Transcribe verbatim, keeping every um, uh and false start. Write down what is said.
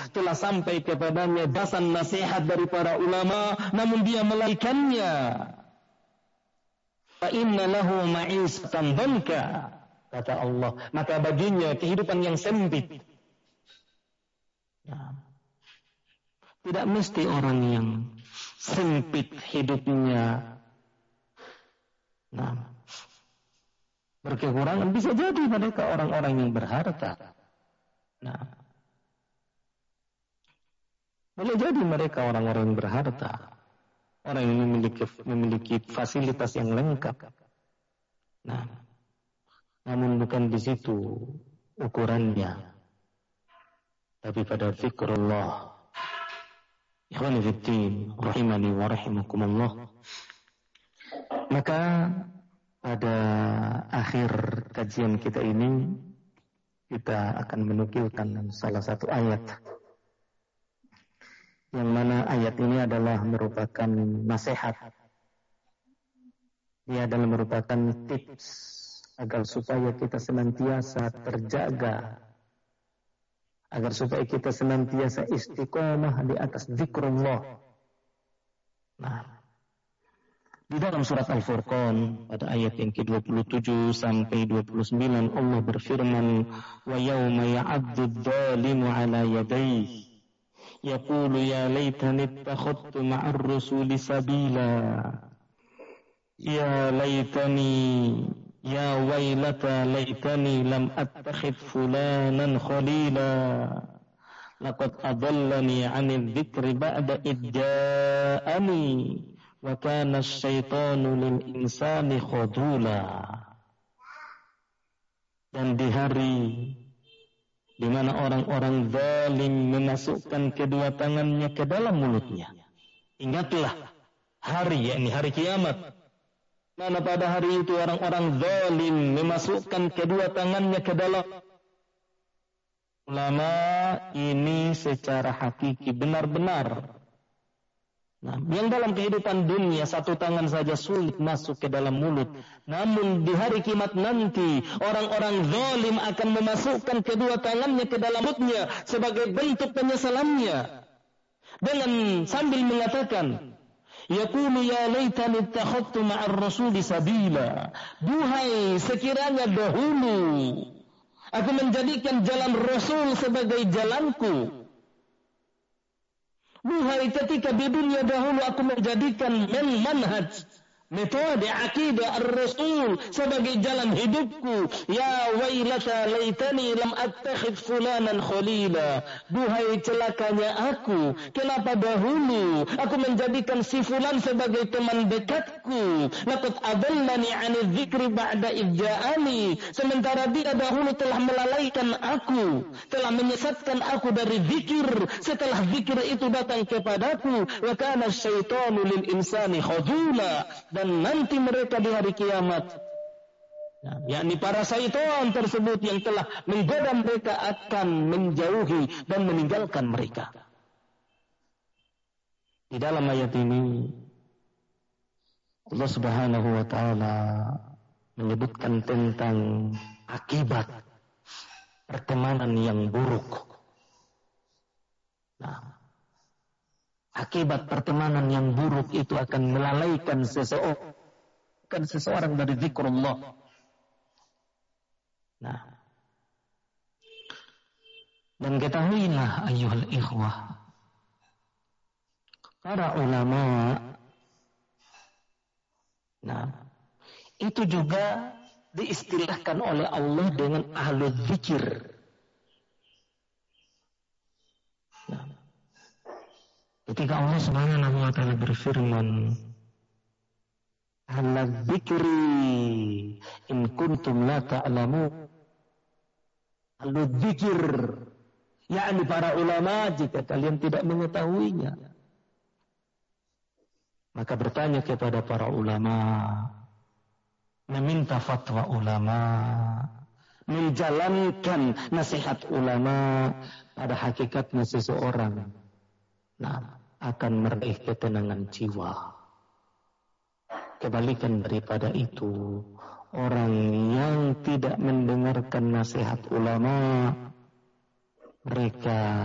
telah sampai kepadanya bahasan nasihat dari para ulama, namun dia melalaikannya. Fa inna lahu ma'isatan dhanka, kata Allah, maka baginya kehidupan yang sempit. Nah, tidak mesti orang yang sempit hidupnya, nah, berkekurangan, bisa jadi mereka orang-orang yang berharta. Nah, boleh jadi mereka orang-orang yang berharta, orang yang memiliki memiliki fasilitas yang lengkap. Nah, namun bukan di situ ukurannya, tapi pada zikrullah. Ikhwani fiddin, rahimani wa rahimakumullah. Maka pada akhir kajian kita ini, kita akan menukilkan salah satu ayat, yang mana ayat ini adalah merupakan nasihat. Dia adalah merupakan tips agar supaya kita senantiasa terjaga, agar supaya kita senantiasa istiqomah di atas zikrullah. Nah, di dalam surat Al-Furqan pada ayat yang ke dua puluh tujuh sampai dua puluh sembilan, Allah berfirman, wa yawma ya'addu adh-dhalimu 'ala yadayhi yaqulu ya laitani ittakhadtu ma'ar rasuli sabila ya laitani ya wailata laitani lam attakhidh fulanan khalila laqad adallani 'anil dzikri ba'da idh ja'ani wa kana asy-syaitanu lil insani khadula. Dan di hari di mana orang-orang zalim memasukkan kedua tangannya ke dalam mulutnya, ingatlah hari, yakni hari kiamat, mana pada hari itu orang-orang zalim memasukkan kedua tangannya ke dalam. Ulama ini secara hakiki benar-benar, nah, yang dalam kehidupan dunia satu tangan saja sulit masuk ke dalam mulut, namun di hari kiamat nanti orang-orang zalim akan memasukkan kedua tangannya ke dalam mulutnya sebagai bentuk penyesalannya, dengan sambil mengatakan, yaqulu ya laitani ittakhadtu ma'ar rasuli sabila, duhai sekiranya dahulu aku menjadikan jalan Rasul sebagai jalanku. Duhai ketika di dunia dahulu aku menjadikan men manhaj, metode akidah ar-Rasul sebagai jalan hidupku. Ya wailata laitani lam attakhidh fulanan khalila, duhai celakanya aku, kenapa dahulu aku menjadikan si fulan sebagai teman dekatku. Laqad adallani 'anil dzikri ba'da idh ja'ani, sementara dia dahulu telah melalaikan aku, telah menyesatkan aku dari zikir setelah zikir itu datang kepadaku. Wa kana asy-syaitanu lil insani khadula, dan nanti mereka di hari kiamat, nah, yakni para syaitan tersebut yang telah menggoda mereka, akan menjauhi dan meninggalkan mereka. Di dalam ayat ini Allah Subhanahu wa taala menyebutkan tentang akibat pertemanan yang buruk. Nah, akibat pertemanan yang buruk itu akan melalaikan seseorang, kan seseorang dari zikrullah. Nah, dan ketahuilah ayyuhal ikhwah, para ulama, nah, itu juga diistilahkan oleh Allah dengan ahlul zikir. Nah, ketika Allah Subhanahu wa taala berfirman, "Ala dzikri in kuntum la ta'lamun." Ahlu dzikir, yakni para ulama, jika kalian tidak mengetahuinya. Maka bertanya kepada para ulama, meminta fatwa ulama, menjalankan nasihat ulama, pada hakikatnya seseorang, nah, akan meraih ketenangan jiwa. Kebalikan daripada itu, orang yang tidak mendengarkan nasihat ulama, mereka